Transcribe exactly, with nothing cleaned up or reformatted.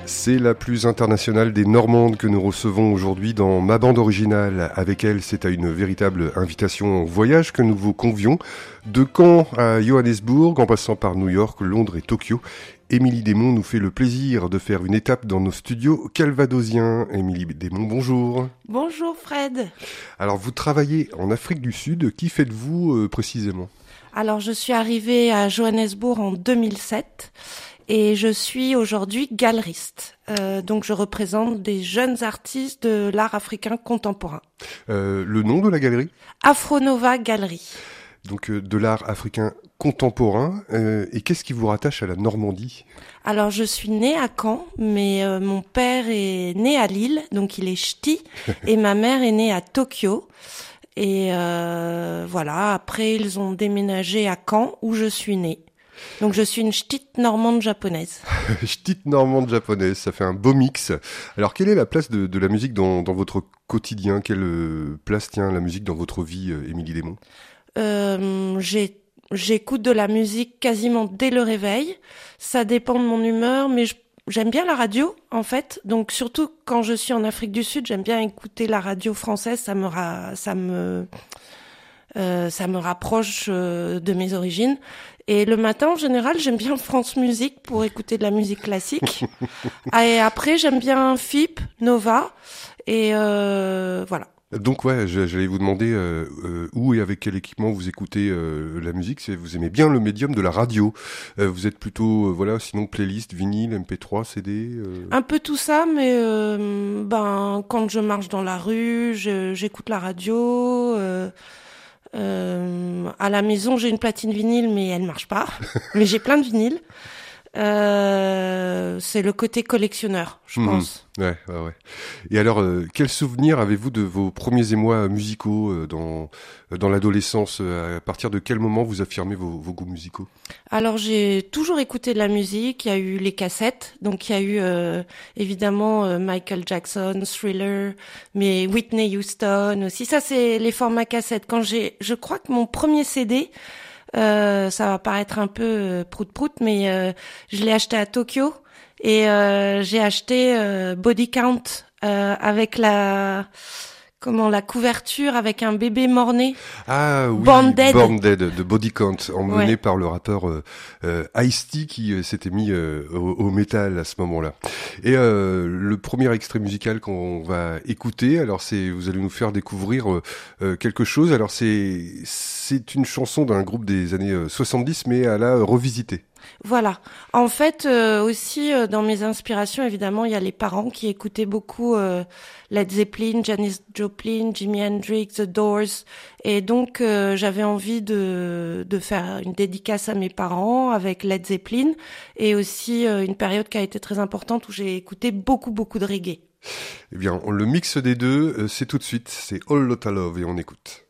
C'est la plus internationale des Normandes que nous recevons aujourd'hui dans Ma Bande Originale. Avec elle, c'est à une véritable invitation en voyage que nous vous convions. De Caen à Johannesburg, en passant par New York, Londres et Tokyo, Émilie Desmonts nous fait le plaisir de faire une étape dans nos studios calvadosiens. Émilie Desmonts, bonjour. Bonjour Fred. Alors vous travaillez en Afrique du Sud, qui faites-vous euh, précisément ? Alors je suis arrivée à Johannesburg en deux mille sept et je suis aujourd'hui galeriste. Euh, donc je représente des jeunes artistes de l'art africain contemporain. Euh, le nom de la galerie ? Afronova Galerie. Donc euh, de l'art africain contemporain. Euh, et qu'est-ce qui vous rattache à la Normandie ? Alors je suis née à Caen, mais euh, mon père est né à Lille, donc il est ch'ti, et ma mère est née à Tokyo. Et euh, voilà, après ils ont déménagé à Caen, où je suis née. Donc je suis une ch'tite normande japonaise. Ch'tite normande japonaise, ça fait un beau mix. Alors quelle est la place de, de la musique dans, dans votre quotidien ? Quelle euh, place tient la musique dans votre vie, euh, Émilie Desmonts ? Euh, j'ai, j'écoute de la musique quasiment dès le réveil. Ça dépend de mon humeur, mais je, j'aime bien la radio, en fait. Donc, surtout quand je suis en Afrique du Sud, j'aime bien écouter la radio française. Ça me, ra, ça me, euh, ça me rapproche euh, de mes origines. Et le matin, en général, j'aime bien France Musique pour écouter de la musique classique. Et après, j'aime bien F I P, Nova. Et euh, voilà. Donc ouais, j'allais vous demander euh, euh, où et avec quel équipement vous écoutez euh, la musique. C'est, vous aimez bien le médium de la radio. Euh, vous êtes plutôt, euh, voilà, sinon playlist, vinyle, M P trois, C D euh... Un peu tout ça, mais euh, ben quand je marche dans la rue, je, j'écoute la radio. Euh, euh, à la maison, j'ai une platine vinyle, mais elle marche pas. Mais j'ai plein de vinyles. Euh, c'est le côté collectionneur, je mmh, pense. Ouais, ouais, ouais. Et alors, euh, quel souvenir avez-vous de vos premiers émois musicaux euh, dans dans l'adolescence ? À partir de quel moment vous affirmez vos, vos goûts musicaux ? Alors, j'ai toujours écouté de la musique. Il y a eu les cassettes, donc il y a eu euh, évidemment euh, Michael Jackson, Thriller, mais Whitney Houston aussi. Ça, c'est les formats cassettes. Quand j'ai, je crois que mon premier C D. Euh, ça va paraître un peu euh, prout-prout, mais euh, je l'ai acheté à Tokyo et euh, j'ai acheté euh, Body Count euh, avec la comment la couverture avec un bébé mort-né. Ah oui, Born Dead, Born Dead de Body Count, emmené ouais. par le rappeur euh, euh, Ice-T qui euh, s'était mis euh, au, au métal à ce moment-là. Et euh, le premier extrait musical qu'on va écouter, alors c'est, vous allez nous faire découvrir euh, euh, quelque chose. Alors c'est c'est une chanson d'un groupe des années euh, soixante-dix, mais à la revisiter. Voilà. En fait, euh, aussi euh, dans mes inspirations, évidemment, il y a les parents qui écoutaient beaucoup euh, Led Zeppelin, Janis Joplin, Jimi Hendrix, The Doors, et donc euh, j'avais envie de de faire une dédicace à mes parents avec Led Zeppelin, et aussi euh, une période qui a été très importante où j'ai écouté beaucoup beaucoup de reggae. Eh bien, le mix des deux, euh, c'est tout de suite, c'est All Lotta Love et on écoute.